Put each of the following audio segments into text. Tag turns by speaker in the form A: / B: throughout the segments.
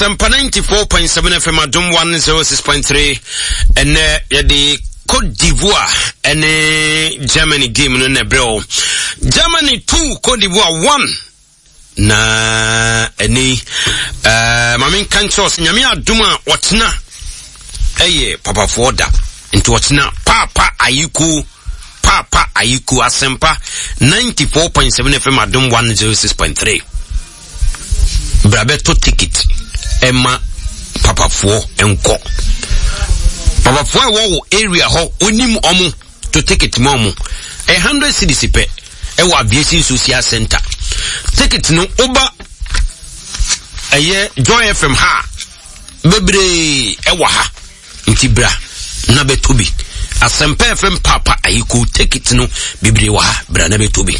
A: Tempa 94.7 FM Adum 106.3 and the Côte d'Ivoire and Germany game no nebro. Germany 2, Côte d'Ivoire 1. Na any mamin kanchos nyame aduma watna eye papa foda into watna papa ayiku asempa 94.7 FM Adum 106.3 brabeto ticket Emma papa fo enko papa fo wo area ho onim omu to ticket momu 100 cedis pe e wa aviation social center ticket no oba eye Joy FM ha bebre e wa ha ntibra na betobi Asempa FM papa ayiku ticket no bebre wa ha bra na betobi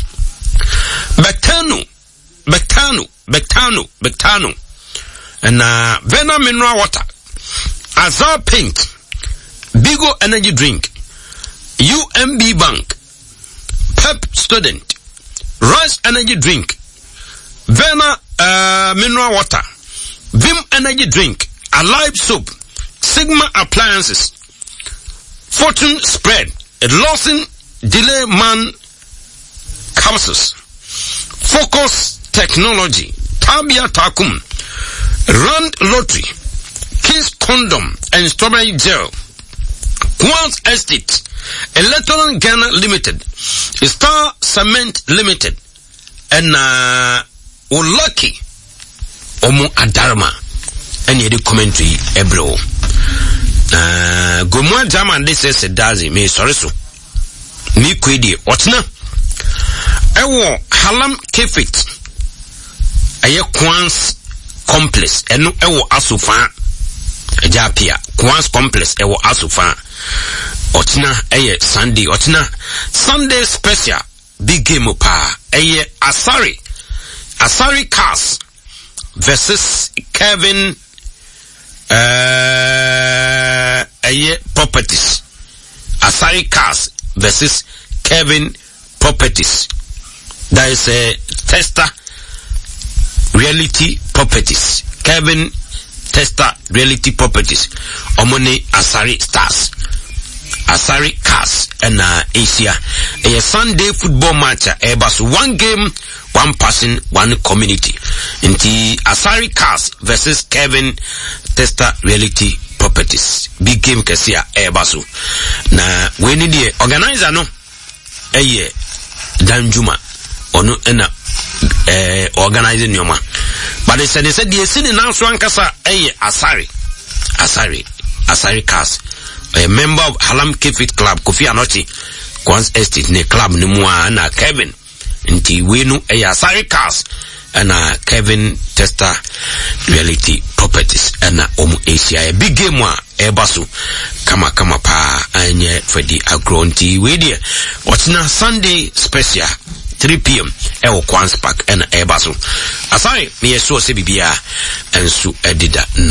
A: Betano and Vena mineral water, Azar paint, Bigo energy drink, UMB bank, Pep student, Rice energy drink, Vena mineral water, Vim energy drink, Alive soap, Sigma appliances, Fortune spread, Lawson delay man capsules, Focus technology, Tabia Takum, Rand Lottery, Kiss Condom and Strawberry Gel, Quans Estate, Electron Ghana Limited, Star Cement Limited, and Lucky Omo Adarma, and the commentary Ebro. Gomwa Jama, this is a dazi, me sorry so. Me kwedi, what's na? Ewo Halam Kefit. Aye Quans complex eno ewo Asufa Ejapia Quans complex ewo Asufa Otina eye Sunday Otina Sunday special big game pa eye Asari Cars versus Kevin eye Properties. Asari Cars versus Kevin Properties. That is a tester Reality Properties. Kevin Tester Reality Properties. Omone Asari Stars. Asari Cars and Asia. A Sunday football match. Airbus 1 game, 1 person, 1 community. Inti Asari Cars versus Kevin Tester Reality Properties. Big game Kesia Airbus. Na we need the organizer no. Eye Danjuma. Ono ena organizing yoma. But they said the scene now Swankasa Asari Cars. A member of Halam Kefit Club, Kofi Anochi, Quans Estate ne club ni mua na Kevin. Inti wenu Asari Cars and Kevin Tester Reality Properties and Omu Asia. A big game wa Ebasu kama pa anye Freddy Agronti Wedia. What's na Sunday special 3 p.m. Ewo Quans Park and Ebasu. Asari, me so se bibia and su edida na